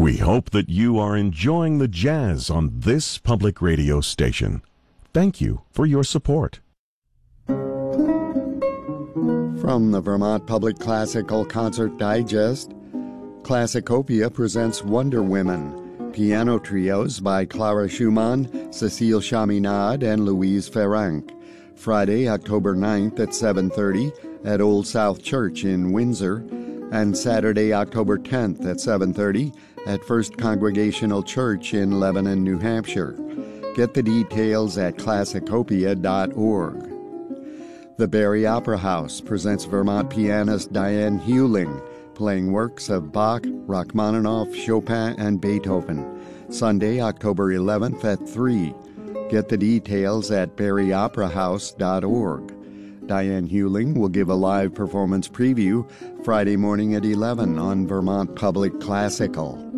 We hope that you are enjoying the jazz on this public radio station. Thank you for your support. From the Vermont Public Classical Concert Digest, Classicopia presents Wonder Women, piano trios by Clara Schumann, Cécile Chaminade, and Louise Ferranc. Friday, October 9th at 7:30 at Old South Church in Windsor, and Saturday, October 10th at 7:30 at First Congregational Church in Lebanon, New Hampshire. Get the details at classicopia.org. The Barry Opera House presents Vermont pianist Diane Hewling, playing works of Bach, Rachmaninoff, Chopin, and Beethoven. Sunday, October 11th at 3. Get the details at barryoperahouse.org. Diane Hewling will give a live performance preview Friday morning at 11 on Vermont Public Classical.